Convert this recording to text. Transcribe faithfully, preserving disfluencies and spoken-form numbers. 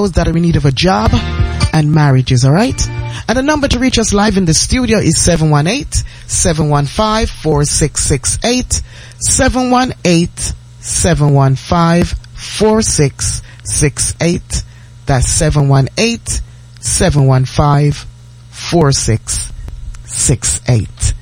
couples that are in need of a job and marriages, alright? And the number to reach us live in the studio is seven one eight, seven one five, four six six eight, seven one eight, seven one five, four six six eight. That's seven one eight, seven one five, four six six eight.